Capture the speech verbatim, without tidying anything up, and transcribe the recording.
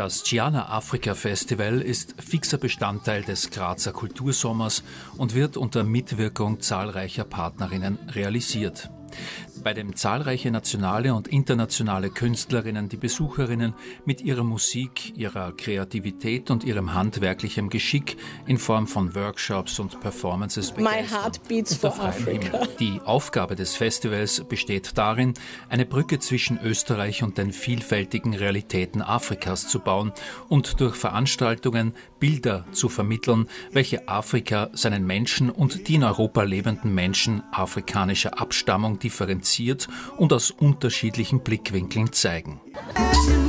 Das Giana Africa Festival ist fixer Bestandteil des Grazer Kultursommers und wird unter Mitwirkung zahlreicher Partnerinnen realisiert. Bei dem zahlreiche nationale und internationale Künstlerinnen die Besucherinnen mit ihrer Musik, ihrer Kreativität und ihrem handwerklichen Geschick in Form von Workshops und Performances begeistern. My heart beats for Africa. Die Aufgabe des Festivals besteht darin, eine Brücke zwischen Österreich und den vielfältigen Realitäten Afrikas zu bauen und durch Veranstaltungen Bilder zu vermitteln, welche Afrika seinen Menschen und die in Europa lebenden Menschen afrikanischer Abstammung differenziert und aus unterschiedlichen Blickwinkeln zeigen.